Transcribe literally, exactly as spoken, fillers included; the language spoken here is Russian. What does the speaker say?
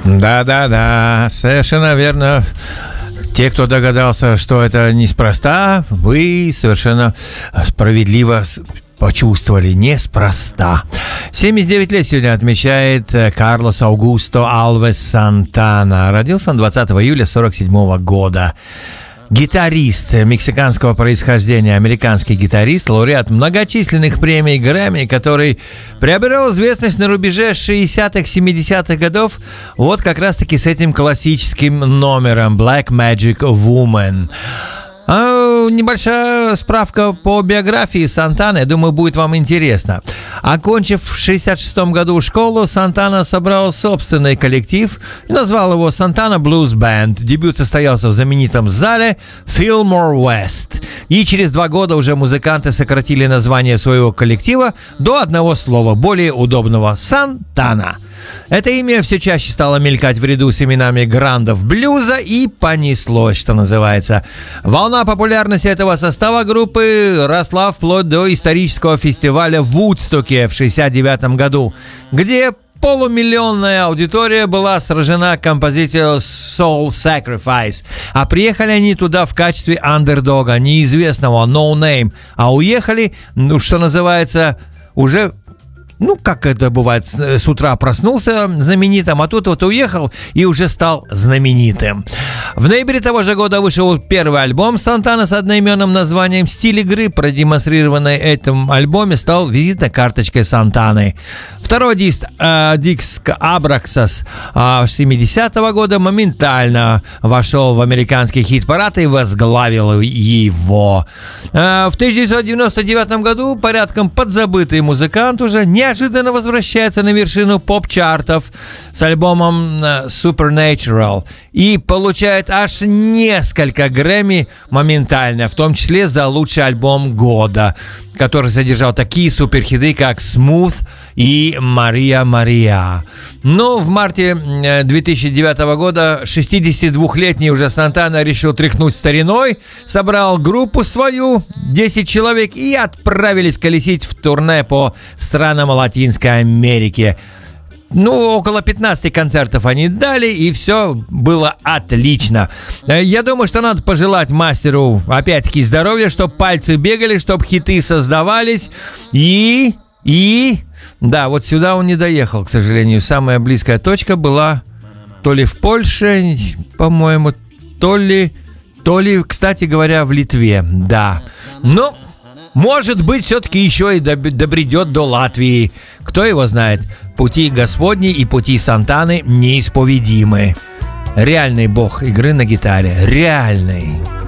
Да-да-да, совершенно верно. Те, кто догадался, что это неспроста, вы совершенно справедливо почувствовали, неспроста. семьдесят девять лет сегодня отмечает Карлос Аугусто Алвес Сантана. Родился он двадцатого июля сорок седьмого года. Гитарист мексиканского происхождения, американский гитарист, лауреат многочисленных премий Грэмми, который приобрел известность на рубеже шестидесятых-семидесятых годов, вот как раз-таки с этим классическим номером Black Magic Woman. А, небольшая справка по биографии Сантаны, я думаю, будет вам интересно. Окончив в шестьдесят шестом году школу, Сантана собрал собственный коллектив и назвал его Santana Blues Band. Дебют состоялся в знаменитом зале Fillmore West. И через два года уже музыканты сократили название своего коллектива до одного слова, более удобного – Сантана. Это имя все чаще стало мелькать в ряду с именами грандов блюза и понеслось, что называется. Волна популярности этого состава группы росла вплоть до исторического фестиваля в Вудстоке в шестьдесят девятом году, где полумиллионная аудитория была сражена композицией Soul Sacrifice, а приехали они туда в качестве андердога, неизвестного, no name, а уехали, ну, что называется, уже... Ну, как это бывает, с утра проснулся знаменитым, а тут вот уехал и уже стал знаменитым. В ноябре того же года вышел первый альбом Сантана с одноименным названием. Стиль игры, продемонстрированный этим альбоме, стал визитной карточкой Сантаны. Второй диск, э, диск Абраксас э, семидесятого года моментально вошел в американский хит-парад и возглавил его. Э, в тысяча девятьсот девяносто девятом году порядком подзабытый музыкант уже не неожиданно возвращается на вершину поп-чартов с альбомом Supernatural и получает аж несколько Грэмми моментально, в том числе за лучший альбом года, который содержал такие суперхиты, как Smooth и Мария Мария. Но в марте две тысячи девятого года шестидесятидвухлетний уже Сантана решил тряхнуть стариной, собрал группу свою, десять человек, и отправились колесить в турне по странам Латинской Америки. Ну, около пятнадцати концертов они дали, и все было отлично. Я думаю, что надо пожелать мастеру, опять-таки, здоровья, чтобы пальцы бегали, чтобы хиты создавались. И... И... Да, вот сюда он не доехал, к сожалению. Самая близкая точка была то ли в Польше, по-моему, то ли... То ли, кстати говоря, в Литве. Да. Но... Может быть, все-таки еще и добредет до Латвии. Кто его знает? Пути Господни и пути Сантаны неисповедимы. Реальный бог игры на гитаре. Реальный.